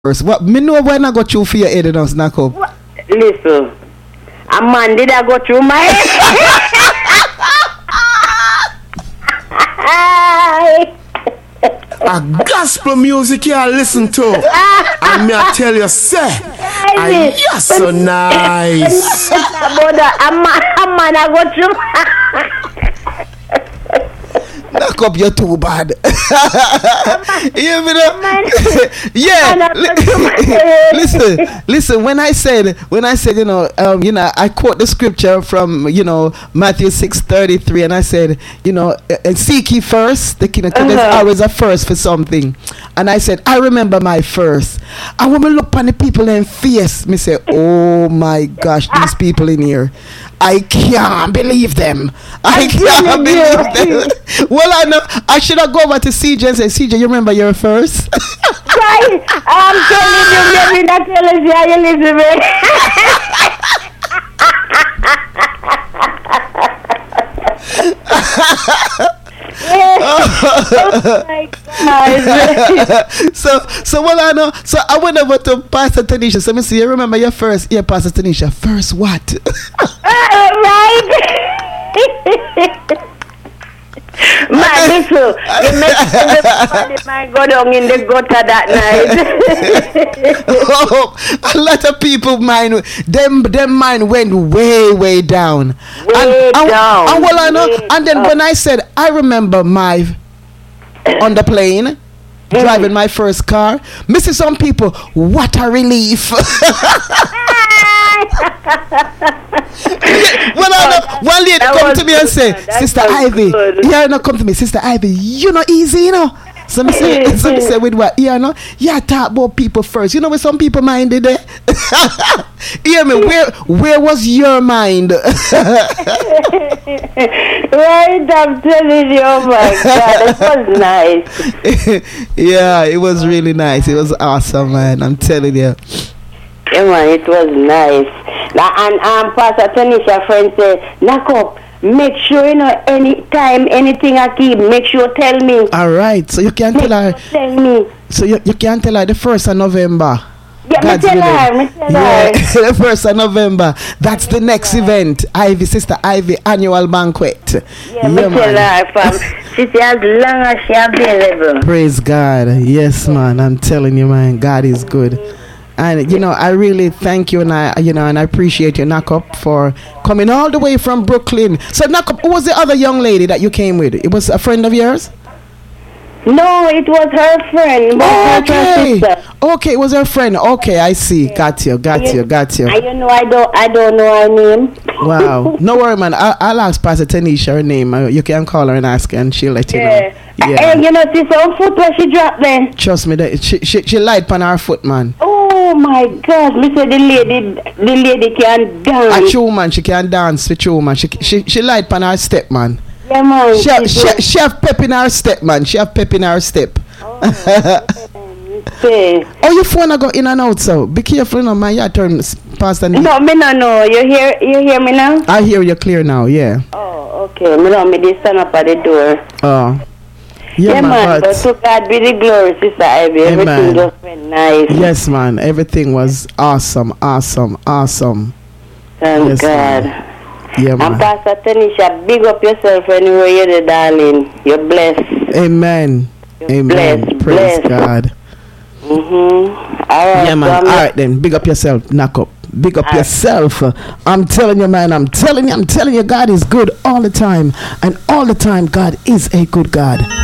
first. What me know when I got you for your head and snack up. Listen, a man did I go through my head? A gospel music you listen to. And me I tell you, say, you're so nice. A man I go through Knock up, you're too bad. You know? Yeah. Listen. When I said, I quote the scripture from, Matthew 6:33, and I said, seek ye first the kingdom. There's always a first for something. And I said, I remember my first. And when we look on the people in face, me say, oh my gosh, these people in here, I can't believe them. I can't believe them. Well, I know. I should have go over to CJ and say, CJ, you remember your first? Right. I'm telling you, baby, not telling you how you live with me. Oh my God. So well, I know. So I went over to Pastor Tanisha. So me see, you remember your first? Yeah, Pastor Tanisha. First what? Right. Man, listen, you make everybody man go down in the gutter that night. Oh, a lot of people mind them mind went way down. Way down. And well, I know. And then when I said I remember my on the plane. Driving my first car, missing some people. What a relief! Well, one lady come to me and say, Sister Ivy, come to me, Sister Ivy, you know easy, So me say, with what? Talk about people first. Where some people minded there. Hear me, where was your mind? Right, I'm telling you, oh my God, it was nice. Yeah, it was really nice. It was awesome, man. I'm telling you. Yeah, man, it was nice. And Pastor Tanisha friend said, knock up. Make sure anytime anything I keep, make sure tell me. All right, so you can tell her. Tell me. So you can tell her the 1st of November. Yeah, me tell her. The 1st of November. That's the next event. Sister Ivy annual banquet. Yeah, me tell her, fam. She said as long as she available. Praise God. Yes, man. I'm telling you, man. God is good. And I really thank you, and I appreciate you, Nakop, for coming all the way from Brooklyn. So Nakop, who was the other young lady that you came with? It was a friend of yours? No, it was her friend. Okay, it was her friend. Okay, I see. Got you. I don't know her name. Wow. No worry, man. I'll ask Pastor Tanisha her name. You can call her and ask her, and she'll let you know. Yeah. See some foot where she dropped there. Trust me, she light on her foot, man. Oh my God! Me say the lady can dance. A true man, she can dance. A true man, she light on her step, man. Yeah, man. She have pep in her step, man. She have pep in her step. Oh, your phone I go in and out, so be careful now, man. You turn past and. No, me no know. You hear me now? I hear you clear now. Yeah. Oh, okay. Me no, me dey stand up at the door. Oh. Yeah, man, but to God be the glory, Sister Ivy. Everything just went nice. Yes, man. Everything was awesome. Thank yes, God. Man. Yeah, man. And Pastor Tanisha, big up yourself anywhere you're the darling. You're blessed. Amen. Amen. Praise God. All right. Yeah, man. All right, then. Big up yourself. Knock up. Big up yourself. I'm telling you, man. I'm telling you, God is good all the time. And all the time, God is a good God.